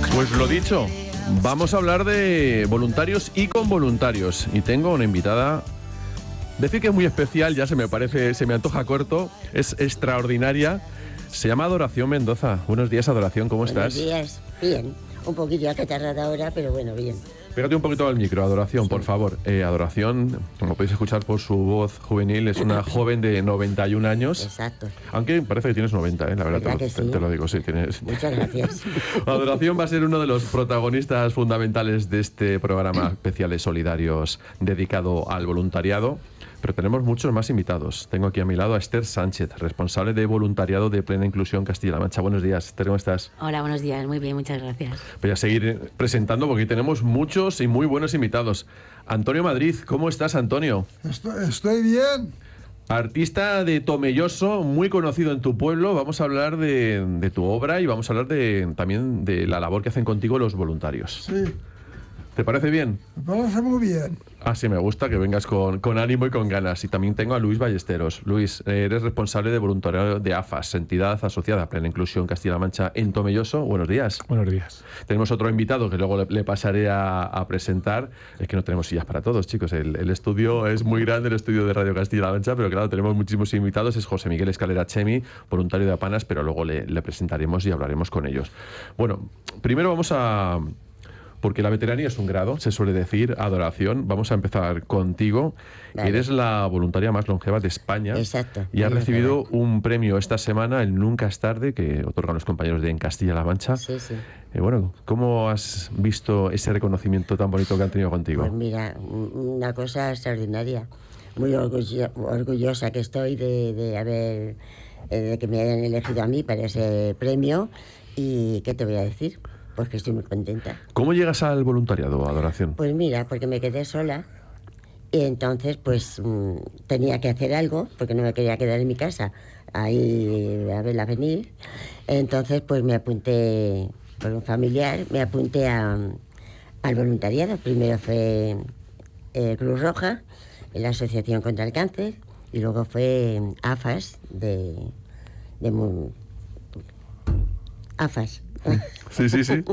Pues lo dicho, vamos a hablar de voluntarios y con voluntarios. Y tengo una invitada, decir que es muy especial, ya se me antoja corto, es extraordinaria. Se llama Adoración Mendoza. Buenos días, Adoración, ¿cómo estás? Buenos días, bien. Un poquillo acatarrada ahora, pero bueno, bien. Pégate un poquito al micro, Adoración, por favor. Adoración, como podéis escuchar por su voz juvenil, es una joven de 91 años. Exacto. Aunque parece que tienes 90, la verdad, te lo digo, sí. Tienes. Muchas gracias. Adoración va a ser uno de los protagonistas fundamentales de este programa Especiales Solidarios dedicado al voluntariado. Pero tenemos muchos más invitados. Tengo aquí a mi lado a Esther Sánchez, responsable de voluntariado de Plena Inclusión Castilla-La Mancha. Buenos días, Esther, ¿cómo estás? Hola, buenos días, muy bien, muchas gracias. Voy a seguir presentando porque tenemos muchos y muy buenos invitados. Antonio Madrid, ¿cómo estás, Antonio? Estoy bien. Artista de Tomelloso, muy conocido en tu pueblo. Vamos a hablar de tu obra y vamos a hablar también de la labor que hacen contigo los voluntarios. Sí. ¿Te parece bien? Me parece muy bien. Ah, sí, me gusta que vengas con ánimo y con ganas. Y también tengo a Luis Ballesteros. Luis, eres responsable de voluntariado de AFAS, entidad asociada a Plena Inclusión Castilla-La Mancha en Tomelloso. Buenos días. Buenos días. Tenemos otro invitado que luego le pasaré a presentar. Es que no tenemos sillas para todos, chicos. El estudio es muy grande, el estudio de Radio Castilla-La Mancha, pero claro, tenemos muchísimos invitados. Es José Miguel Escalera Chemi, voluntario de Apanas, pero luego le presentaremos y hablaremos con ellos. Bueno, primero vamos a... Porque la veteranía es un grado, se suele decir, Adoración. Vamos a empezar contigo. Vale. Eres la voluntaria más longeva de España. Exacto. Y has recibido un premio esta semana, el Nunca es tarde, que otorgan los compañeros de En Castilla-La Mancha. Sí, sí. Bueno, ¿cómo has visto ese reconocimiento tan bonito que han tenido contigo? Pues mira, una cosa extraordinaria. Muy orgullosa que estoy de que me hayan elegido a mí para ese premio. ¿Y qué te voy a decir? Pues que estoy muy contenta. ¿Cómo llegas al voluntariado, Adoración? Pues mira, porque me quedé sola y entonces pues tenía que hacer algo porque no me quería quedar en mi casa ahí a verla venir. Entonces pues me apunté por un familiar, me apunté al voluntariado. Primero fue Cruz Roja, la Asociación contra el Cáncer, y luego fue AFAS AFAS. Sí.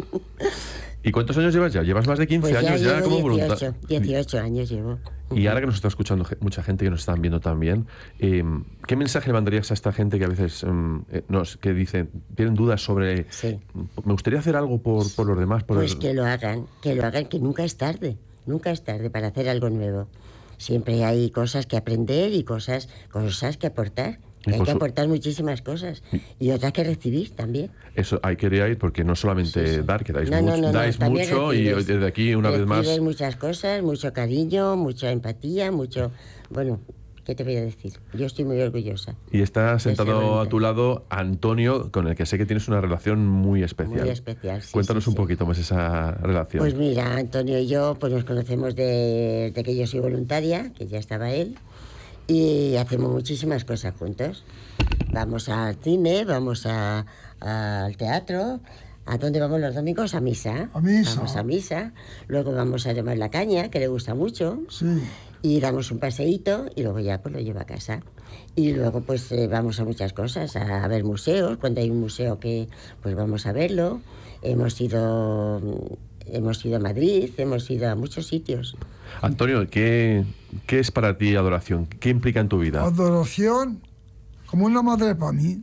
¿Y cuántos años llevas ya? ¿Llevas más de 15 pues años ya como voluntario? 18 años llevo. Y ahora que nos está escuchando mucha gente que nos están viendo también, ¿qué mensaje le mandarías a esta gente que a veces que dicen, tienen dudas sobre... Sí. Me gustaría hacer algo por los demás? Que lo hagan, que nunca es tarde para hacer algo nuevo. Siempre hay cosas que aprender y cosas que aportar. Hay que aportar muchísimas cosas y otras que recibir también. Eso hay que ir porque no solamente dar, que dais dais mucho y desde aquí una vez más... Recibes muchas cosas, mucho cariño, mucha empatía, mucho... Bueno, ¿qué te voy a decir? Yo estoy muy orgullosa. Y está sentado a tu lado Antonio, con el que sé que tienes una relación muy especial. Muy especial, sí. Cuéntanos un poquito más esa relación. Pues mira, Antonio y yo pues nos conocemos de que yo soy voluntaria, que ya estaba él. Y hacemos muchísimas cosas juntos. Vamos al cine, vamos al teatro. ¿A dónde vamos los domingos? A misa. Vamos a misa. Luego vamos a tomar la caña, que le gusta mucho. Sí. Y damos un paseíto y luego ya pues lo lleva a casa. Y luego pues vamos a muchas cosas, a ver museos. Cuando hay un museo que pues vamos a verlo. Hemos ido a Madrid, hemos ido a muchos sitios. Antonio, ¿qué es para ti Adoración? ¿Qué implica en tu vida? Adoración, como una madre para mí.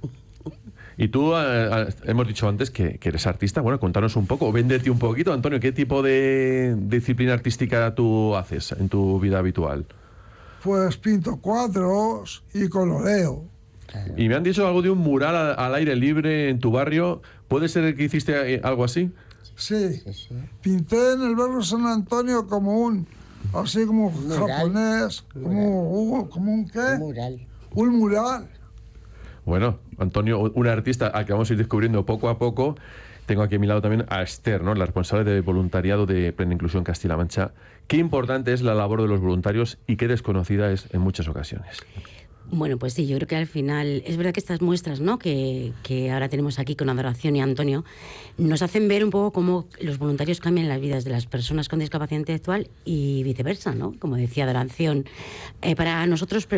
Y tú, hemos dicho antes que eres artista. Bueno, contanos un poco, véndete un poquito, Antonio. ¿Qué tipo de disciplina artística tú haces en tu vida habitual? Pues pinto cuadros y coloreo. Y me han dicho algo de un mural al aire libre en tu barrio. ¿Puede ser que hiciste algo así? Sí. Pinté en el barrio San Antonio como así como un japonés, como un ¿qué? Un mural. Un mural. Bueno, Antonio, un artista al que vamos a ir descubriendo poco a poco. Tengo aquí a mi lado también a Esther, ¿no?, la responsable de voluntariado de Plena Inclusión Castilla-La Mancha. Qué importante es la labor de los voluntarios y qué desconocida es en muchas ocasiones. Bueno, pues sí, yo creo que al final es verdad que estas muestras, ¿no?, que ahora tenemos aquí con Adoración y Antonio, nos hacen ver un poco cómo los voluntarios cambian las vidas de las personas con discapacidad intelectual y viceversa, ¿no? Como decía Adoración, para nosotros